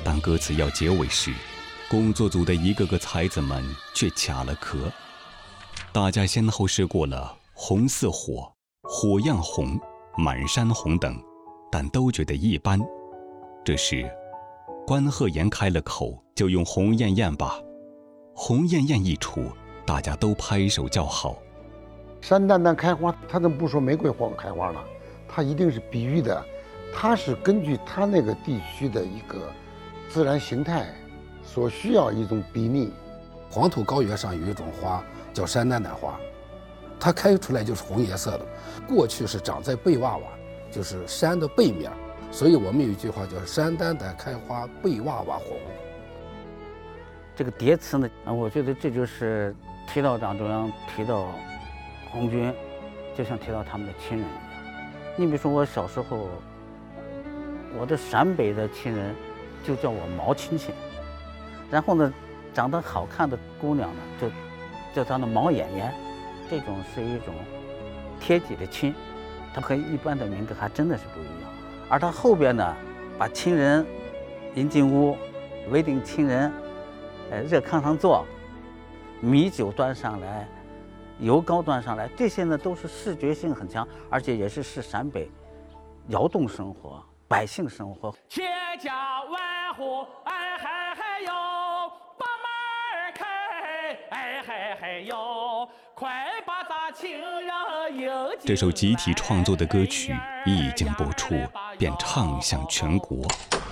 当歌词要结尾时，工作组的一个个才子们却卡了壳。大家先后试过了红似火、火样红、满山红等，但都觉得一般。这时关鹤岩开了口，就用红艳艳吧。红艳艳一出，大家都拍手叫好。 山丹丹开花，他怎么不说玫瑰花开花呢？它一定是比喻的，它是根据它那个地区的一个自然形态所需要一种比拟。 黄土高原上有一种花叫山丹丹花，它开出来就是红颜色的。过去是长在背洼洼，就是山的背面，所以我们有一句话叫山丹丹开花背洼洼红。 这个叠词呢，我觉得这就是提到党中央，提到红军，就像提到他们的亲人一样。你比如说我小时候，我的陕北的亲人就叫我毛亲亲，然后呢，长得好看的姑娘呢，就叫她的毛眼眼，这种是一种贴己的亲，它和一般的名字还真的是不一样。而它后边呢，把亲人迎进屋，围定亲人，热炕上坐，米酒端上来，油糕端上来，这些呢都是视觉性很强，而且也是陕北窑洞生活、百姓生活。 千家万户，哎嗨嗨哟，把门儿开，哎嗨嗨哟，快把咱亲人迎进。 这首集体创作的歌曲一经播出，便唱响全国。